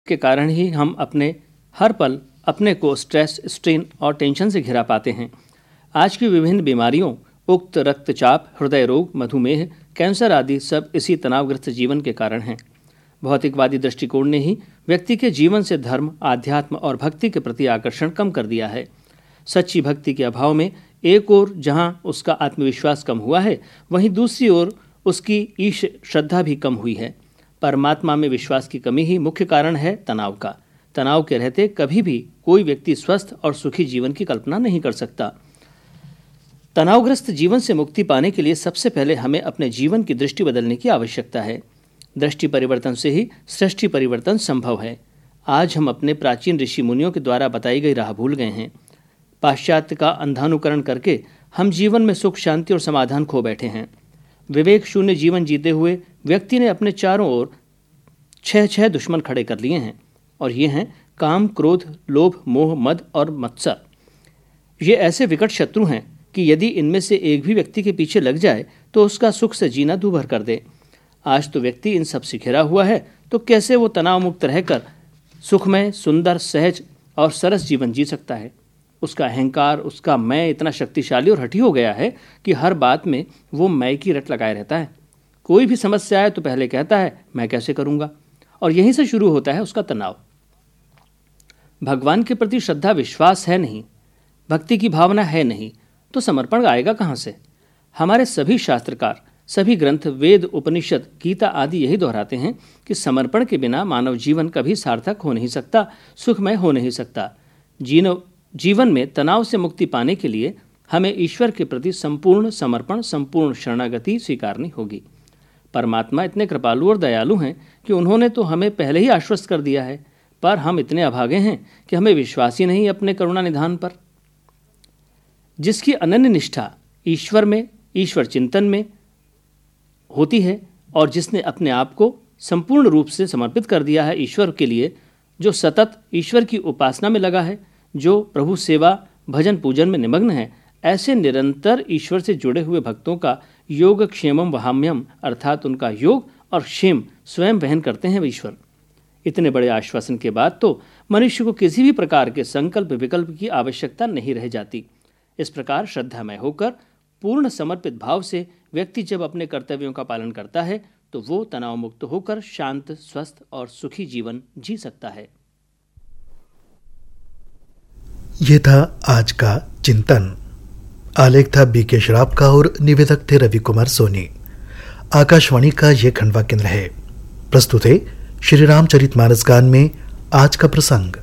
के कारण ही हम अपने हर पल अपने को स्ट्रेस, स्ट्रेन और टेंशन से घिरा पाते हैं। आज की विभिन्न बीमारियों, उक्त रक्तचाप, हृदय रोग, मधुमेह, कैंसर आदि सब इसी तनावग्रस्त जीवन के कारण हैं। भौतिकवादी दृष्टिकोण ने ही व्यक्ति के जीवन से धर्म, आध्यात्म और भक्ति के प्रति आकर्षण कम कर दिया है। सच्ची भक्ति के अभाव में एक ओर जहां उसका आत्मविश्वास कम हुआ है, वहीं दूसरी ओर उसकी ईश श्रद्धा भी कम हुई है। परमात्मा में विश्वास की कमी ही मुख्य कारण है तनाव का। तनाव के रहते कभी भी कोई व्यक्ति स्वस्थ और सुखी जीवन की कल्पना नहीं कर सकता। तनावग्रस्त जीवन से मुक्ति पाने के लिए सबसे पहले हमें अपने जीवन की दृष्टि बदलने की आवश्यकता है। दृष्टि परिवर्तन से ही सृष्टि परिवर्तन संभव है। आज हम अपने प्राचीन ऋषि मुनियों के द्वारा बताई गई राह भूल गए हैं। पाश्चात्य का अंधानुकरण करके हम जीवन में सुख, शांति और समाधान खो बैठे हैं। विवेक शून्य जीवन जीते हुए व्यक्ति ने अपने चारों ओर छह दुश्मन खड़े कर लिए हैं, और ये हैं काम, क्रोध, लोभ, मोह, मद और मत्सर। ये ऐसे विकट शत्रु हैं कि यदि इनमें से एक भी व्यक्ति के पीछे लग जाए तो उसका सुख से जीना दूभर कर दे। आज तो व्यक्ति इन सब से घिरा हुआ है, तो कैसे वो तनाव मुक्त रहकर सुखमय, सुंदर, सहज और सरस जीवन जी सकता है। उसका अहंकार, उसका मैं इतना शक्तिशाली और हठी हो गया है कि हर बात में वो मैं की रट लगाए रहता है। कोई भी समस्या आए तो पहले कहता है मैं कैसे करूँगा, और यहीं से शुरू होता है उसका तनाव। भगवान के प्रति श्रद्धा, विश्वास है नहीं, भक्ति की भावना है नहीं, तो समर्पण आएगा कहाँ से। हमारे सभी शास्त्रकार, सभी ग्रंथ, वेद, उपनिषद, गीता आदि यही दोहराते हैं कि समर्पण के बिना मानव जीवन कभी सार्थक हो नहीं सकता, सुखमय हो नहीं सकता। जीवन में तनाव से मुक्ति पाने के लिए हमें ईश्वर के प्रति संपूर्ण समर्पण, संपूर्ण शरणागति स्वीकारनी होगी। परमात्मा इतने कृपालु और दयालु हैं कि उन्होंने तो हमें पहले ही आश्वस्त कर दिया है, पर हम इतने अभागे हैं कि हमें विश्वास ही नहीं अपने करुणा निधान पर। जिसकी अनन्य निष्ठा ईश्वर में, ईश्वर चिंतन में होती है, और जिसने अपने आप को संपूर्ण रूप से समर्पित कर दिया है ईश्वर के लिए, जो सतत ईश्वर की उपासना में लगा है, जो प्रभु सेवा, भजन, पूजन में निमग्न है, ऐसे निरंतर ईश्वर से जुड़े हुए भक्तों का योग क्षेमम वहाम्यम, अर्थात उनका योग और क्षेम स्वयं वहन करते हैं ईश्वर। इतने बड़े आश्वासन के बाद तो मनुष्य को किसी भी प्रकार के संकल्प विकल्प की आवश्यकता नहीं रह जाती। इस प्रकार श्रद्धामय होकर, पूर्ण समर्पित भाव से व्यक्ति जब अपने कर्तव्यों का पालन करता है तो वो तनाव मुक्त होकर शांत, स्वस्थ और सुखी जीवन जी सकता है। ये था आज का चिंतन। आलेख था बीके श्राप का और निवेदक थे रवि कुमार सोनी। आकाशवाणी का ये खंडवा केंद्र है। प्रस्तुत है श्री रामचरितमानस गान में आज का प्रसंग।